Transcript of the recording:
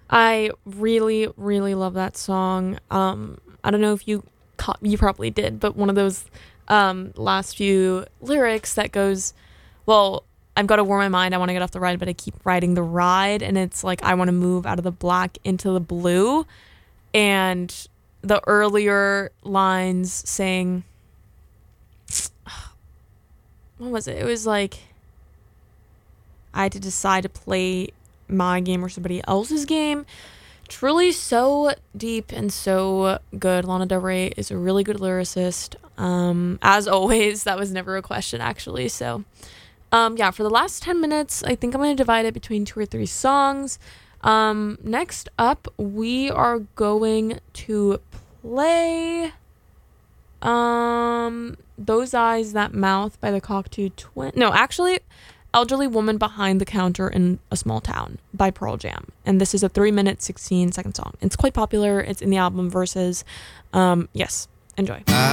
I really, really love that song. I don't know if you probably did, but one of those last few lyrics that goes, well, I've got to warm my mind. I want to get off the ride, but I keep riding the ride. And it's like, I want to move out of the black into the blue. And the earlier lines saying, what was it? It was like, I had to decide to play my game or somebody else's game. Truly so deep and so good. Lana Del Rey is a really good lyricist. As always, that was never a question, actually. So, yeah, for the last 10 minutes, I think I'm going to divide it between 2 or 3 songs. Next up, we are going to play Those Eyes, That Mouth by the Cocteau Twins. No, actually, Elderly Woman Behind the Counter in a Small Town by Pearl Jam. And this is a 3-minute, 16-second song. It's quite popular. It's in the album Versus. Yes, enjoy.